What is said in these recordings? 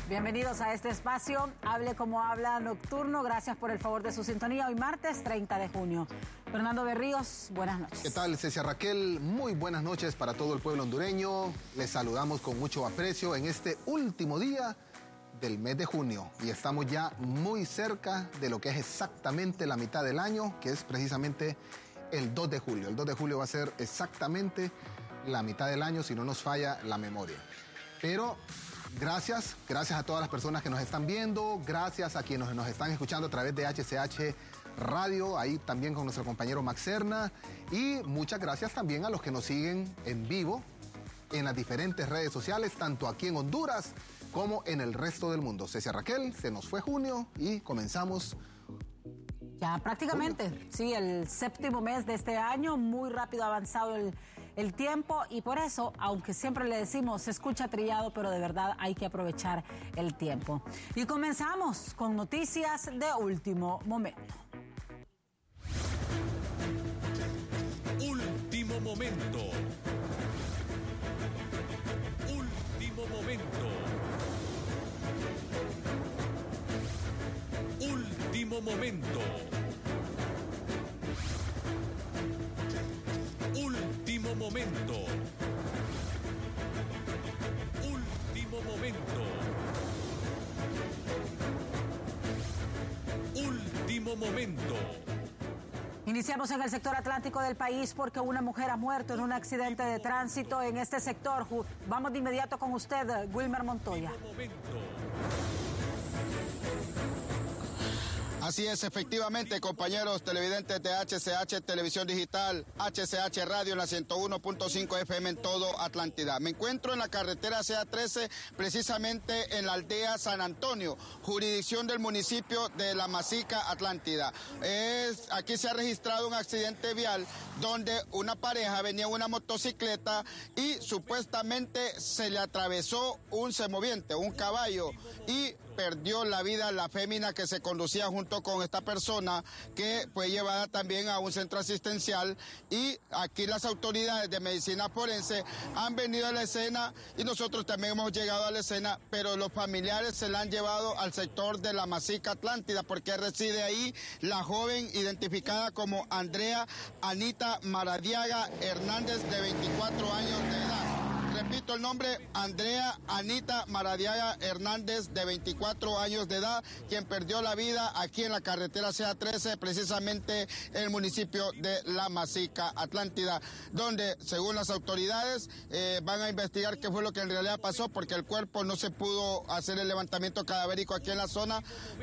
Bienvenidos a este espacio, Hable como habla nocturno. Gracias por el favor de su sintonía. Hoy martes 30 de junio. Fernando Berríos, buenas noches. ¿Qué tal, Cecia Raquel? Muy buenas noches para todo el pueblo hondureño. Les saludamos con mucho aprecio en este último día del mes de junio. Y estamos ya muy cerca de lo que es exactamente la mitad del año, que es precisamente el 2 de julio. El 2 de julio va a ser exactamente la mitad del año, si no nos falla la memoria. Pero gracias a todas las personas que nos están viendo, gracias a quienes nos están escuchando a través de HCH Radio, ahí también con nuestro compañero Max Serna, y muchas gracias también a los que nos siguen en vivo en las diferentes redes sociales, tanto aquí en Honduras como en el resto del mundo. Cecia Raquel, se nos fue junio y comenzamos. Ya prácticamente, sí, el séptimo mes de este año, muy rápido ha avanzado el tiempo y por eso, aunque siempre le decimos, se escucha trillado, pero de verdad hay que aprovechar el tiempo. Y comenzamos con noticias de último momento. Último momento. Último momento. Último momento. Último momento. Último momento. Último momento. Iniciamos en el sector atlántico del país porque una mujer ha muerto en un accidente de tránsito en este sector. Vamos de inmediato con usted, Wilmer Montoya. Así es, efectivamente, compañeros televidentes de HCH Televisión Digital, HCH Radio en la 101.5 FM en todo Atlántida. Me encuentro en la carretera CA13, precisamente en la aldea San Antonio, jurisdicción del municipio de La Masica, Atlántida. Aquí se ha registrado un accidente vial donde una pareja venía en una motocicleta y supuestamente se le atravesó un semoviente, un caballo, y perdió la vida la fémina que se conducía junto con esta persona, que fue llevada también a un centro asistencial, y aquí las autoridades de medicina forense han venido a la escena y nosotros también hemos llegado a la escena, pero los familiares se la han llevado al sector de La Masica, Atlántida, porque reside ahí la joven identificada como Andrea Anita Maradiaga Hernández, de 24 años de edad. Repito el nombre, Andrea Anita Maradiaga Hernández, de 24 años de edad, quien perdió la vida aquí en la carretera CA13, precisamente en el municipio de La Masica, Atlántida, donde, según las autoridades, van a investigar qué fue lo que en realidad pasó, porque el cuerpo no se pudo hacer el levantamiento cadavérico aquí en la zona.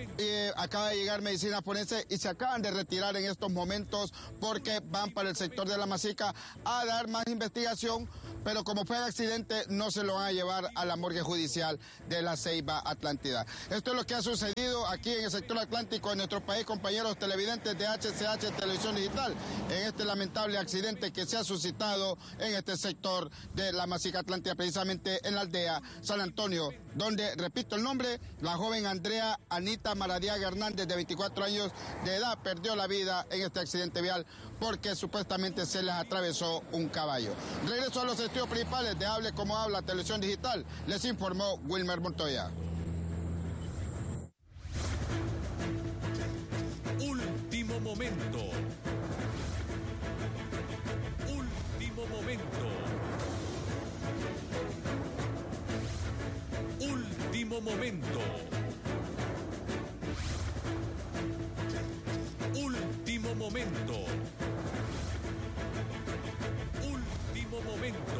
Acaba de llegar medicina forense y se acaban de retirar en estos momentos porque van para el sector de La Masica a dar más investigación, pero como fue el accidente, no se lo van a llevar a la morgue judicial de La Ceiba, Atlántida. Esto es lo que ha sucedido aquí en el sector atlántico de nuestro país, compañeros televidentes de HCH Televisión Digital, en este lamentable accidente que se ha suscitado en este sector de La Masica, Atlántida, precisamente en la aldea San Antonio, donde, repito el nombre, la joven Andrea Anita Maradiaga Hernández, de 24 años de edad, perdió la vida en este accidente vial porque supuestamente se les atravesó un caballo. Regreso a los estudios principales de Hable como habla Televisión Digital. Les informó Wilmer Montoya. Último momento. Último momento. Último momento. Último momento. Último momento.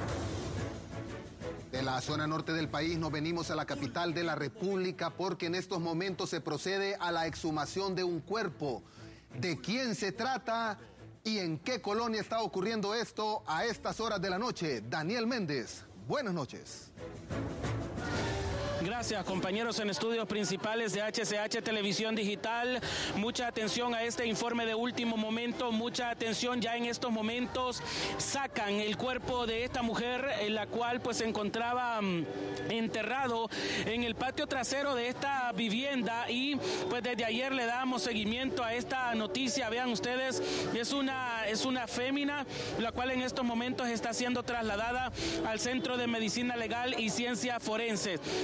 De la zona norte del país nos venimos a la capital de la República porque en estos momentos se procede a la exhumación de un cuerpo. ¿De quién se trata y en qué colonia está ocurriendo esto a estas horas de la noche? Daniel Méndez, buenas noches. Gracias, compañeros en estudios principales de HCH Televisión Digital. Mucha atención a este informe de último momento, mucha atención. Ya en estos momentos sacan el cuerpo de esta mujer, en la cual pues se encontraba enterrado en el patio trasero de esta vivienda, y pues desde ayer le damos seguimiento a esta noticia. Vean ustedes, es una fémina, la cual en estos momentos está siendo trasladada al Centro de Medicina Legal y Ciencia Forense. Bastante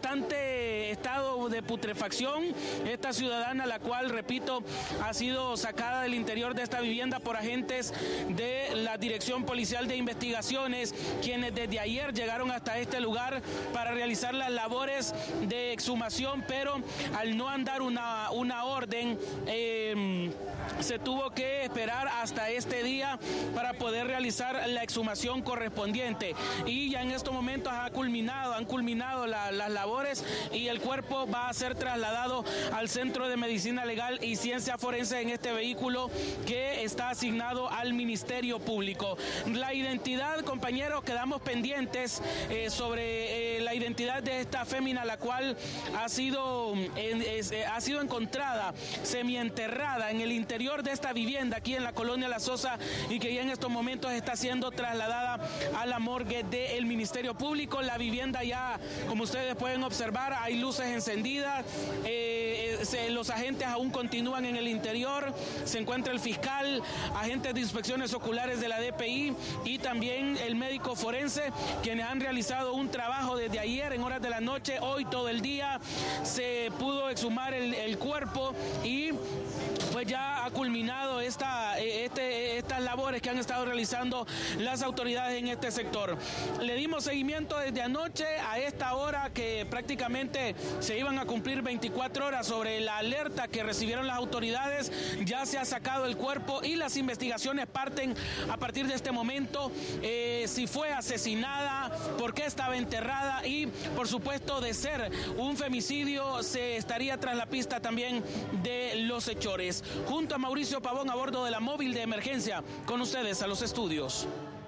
bastante estado de putrefacción. Esta ciudadana, la cual, repito, ha sido sacada del interior de esta vivienda por agentes de la Dirección Policial de Investigaciones, quienes desde ayer llegaron hasta este lugar para realizar las labores de exhumación, pero al no andar una orden, se tuvo que esperar hasta este día para poder realizar la exhumación correspondiente. Y ya en estos momentos han culminado las labores y el cuerpo va a ser trasladado al Centro de Medicina Legal y Ciencia Forense en este vehículo que está asignado al Ministerio Público. La identidad, compañeros, quedamos pendientes sobre la identidad de esta fémina, la cual ha sido encontrada semienterrada en el interior de esta vivienda aquí en la colonia La Sosa y que ya en estos momentos está siendo trasladada a la morgue del Ministerio Público. La vivienda ya, como ustedes pueden observar, hay luces encendidas, los agentes aún continúan en el interior, se encuentra el fiscal, agentes de inspecciones oculares de la DPI y también el médico forense, quienes han realizado un trabajo desde ayer en horas de la noche. Hoy todo el día se pudo exhumar el cuerpo y pues ya ha culminado estas labores que han estado realizando las autoridades en este sector. Le dimos seguimiento desde anoche a esta hora que prácticamente se iban a cumplir 24 horas sobre la alerta que recibieron las autoridades. Ya se ha sacado el cuerpo y las investigaciones parten a partir de este momento, si fue asesinada, por qué estaba enterrada y por supuesto de ser un femicidio se estaría tras la pista también de los hechores. Junto a Mauricio Pavón a bordo de la móvil de emergencia, con ustedes a los estudios.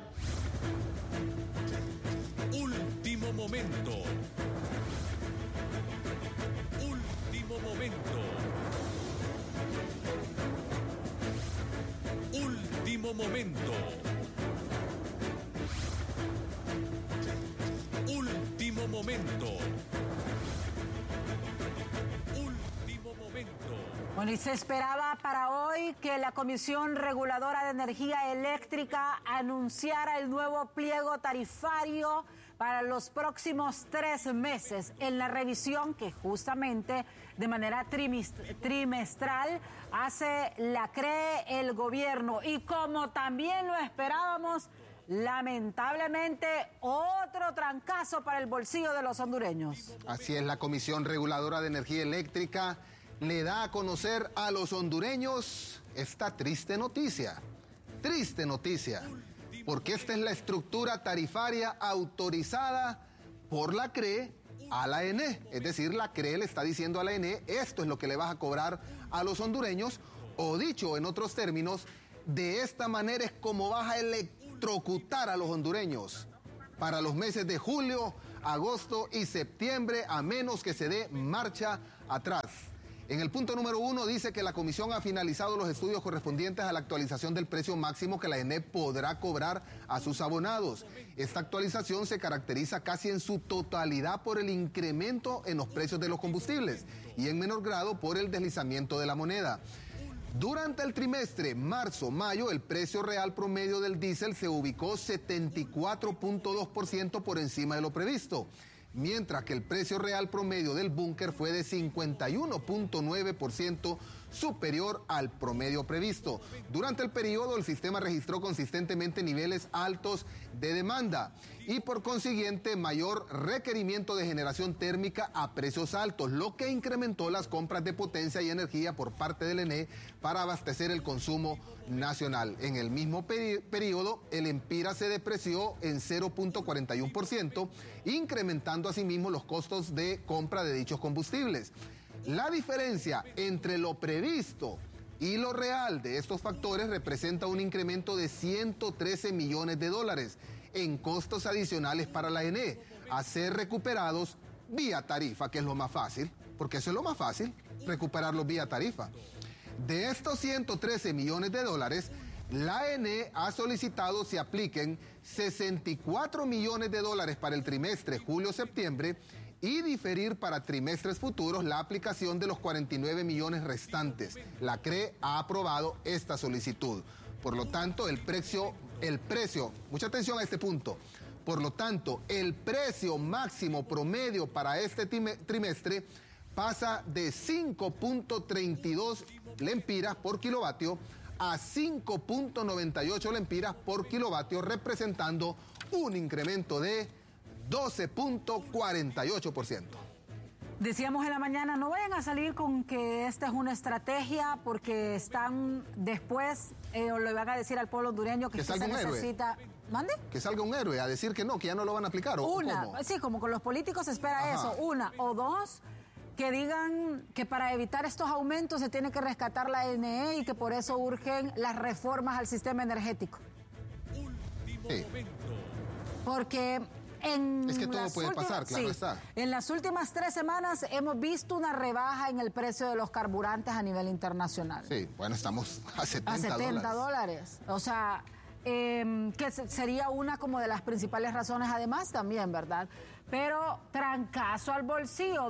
Último momento. Último momento. Último momento. Último momento. Último momento. Bueno, y se esperaba para hoy que la Comisión Reguladora de Energía Eléctrica anunciara el nuevo pliego tarifario para los próximos 3 meses en la revisión que justamente de manera trimestral hace la CRE, el gobierno. Y como también lo esperábamos, lamentablemente otro trancazo para el bolsillo de los hondureños. Así es, la Comisión Reguladora de Energía Eléctrica le da a conocer a los hondureños esta triste noticia, porque esta es la estructura tarifaria autorizada por la CRE a la ENE, es decir, la CRE le está diciendo a la ENE, esto es lo que le vas a cobrar a los hondureños, o dicho en otros términos, de esta manera es como vas a electrocutar a los hondureños para los meses de julio, agosto y septiembre, a menos que se dé marcha atrás. En el punto número 1 dice que la comisión ha finalizado los estudios correspondientes a la actualización del precio máximo que la ENE podrá cobrar a sus abonados. Esta actualización se caracteriza casi en su totalidad por el incremento en los precios de los combustibles y en menor grado por el deslizamiento de la moneda. Durante el trimestre marzo-mayo, el precio real promedio del diésel se ubicó 74.2% por encima de lo previsto, mientras que el precio real promedio del búnker fue de 51.9% superior al promedio previsto. Durante el periodo, el sistema registró consistentemente niveles altos de demanda y por consiguiente mayor requerimiento de generación térmica a precios altos, lo que incrementó las compras de potencia y energía por parte del ENE para abastecer el consumo nacional. En el mismo periodo, el Empira se depreció en 0.41%, incrementando asimismo los costos de compra de dichos combustibles. La diferencia entre lo previsto y lo real de estos factores representa un incremento de 113 millones de dólares en costos adicionales para la ENE, a ser recuperados vía tarifa, que es lo más fácil, porque eso es lo más fácil, recuperarlos vía tarifa. De estos 113 millones de dólares, la ENE ha solicitado se apliquen 64 millones de dólares para el trimestre julio-septiembre y diferir para trimestres futuros la aplicación de los 49 millones restantes. La CRE ha aprobado esta solicitud. Por lo tanto, el precio, mucha atención a este punto, Por lo tanto, el precio máximo promedio para este trimestre pasa de 5.32 lempiras por kilovatio a 5.98 lempiras por kilovatio, representando un incremento de 12.48%. Decíamos en la mañana, no vayan a salir con que esta es una estrategia porque están después, o le van a decir al pueblo hondureño que se necesita... ¿Mande? Que salga un héroe a decir que no, que ya no lo van a aplicar. ¿O cómo? Sí, como con los políticos se espera eso. Una, o dos, que digan que para evitar estos aumentos se tiene que rescatar la NE y que por eso urgen las reformas al sistema energético. Sí. Porque es que todo puede pasar, claro está. En las últimas 3 semanas hemos visto una rebaja en el precio de los carburantes a nivel internacional. Sí, bueno, estamos a $70. A $70. O sea, que sería una como de las principales razones además también, ¿verdad? Pero trancazo al bolsillo,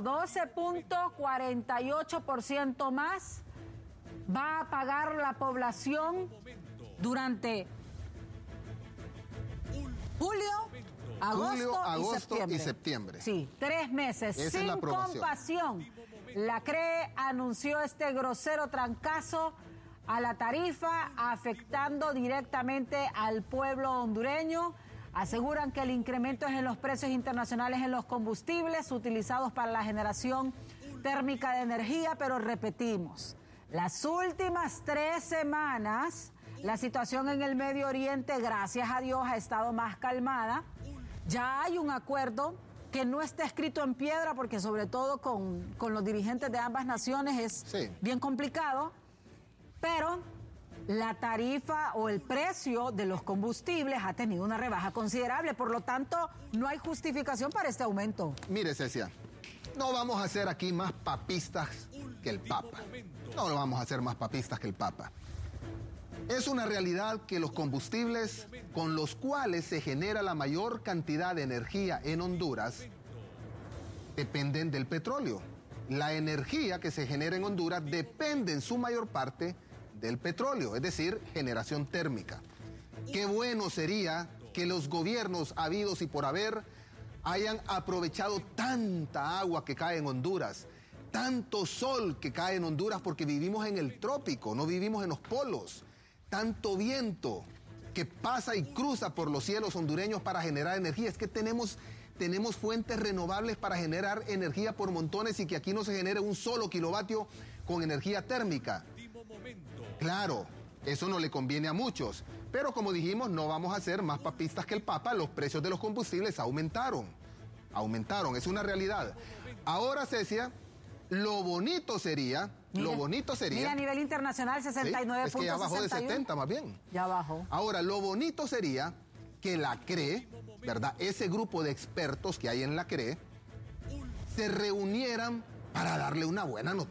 12.48% más va a pagar la población durante julio, agosto y septiembre. Sí, 3 meses. Esa sin es la compasión. La CRE anunció este grosero trancazo a la tarifa, afectando directamente al pueblo hondureño. Aseguran que el incremento es en los precios internacionales en los combustibles utilizados para la generación térmica de energía, pero repetimos, las últimas 3 semanas la situación en el Medio Oriente, gracias a Dios, ha estado más calmada. Ya hay un acuerdo que no está escrito en piedra porque sobre todo con los dirigentes de ambas naciones es bien complicado, pero la tarifa o el precio de los combustibles ha tenido una rebaja considerable, por lo tanto no hay justificación para este aumento. Mire, Cecia, no vamos a ser aquí más papistas que el Papa. No lo vamos a hacer más papistas que el Papa. Es una realidad que los combustibles con los cuales se genera la mayor cantidad de energía en Honduras dependen del petróleo. La energía que se genera en Honduras depende en su mayor parte del petróleo, es decir, generación térmica. Qué bueno sería que los gobiernos habidos y por haber hayan aprovechado tanta agua que cae en Honduras, tanto sol que cae en Honduras porque vivimos en el trópico, no vivimos en los polos. Tanto viento que pasa y cruza por los cielos hondureños para generar energía. Es que tenemos fuentes renovables para generar energía por montones y que aquí no se genere un solo kilovatio con energía térmica. Claro, eso no le conviene a muchos, pero como dijimos, no vamos a ser más papistas que el Papa. Los precios de los combustibles aumentaron, es una realidad. Ahora, Cecia, lo bonito sería... Mira, a nivel internacional, 69.61. Es que ya bajó de 70 más bien. Ya bajó. Ahora, lo bonito sería que la CRE, ¿verdad? Ese grupo de expertos que hay en la CRE, se reunieran para darle una buena noticia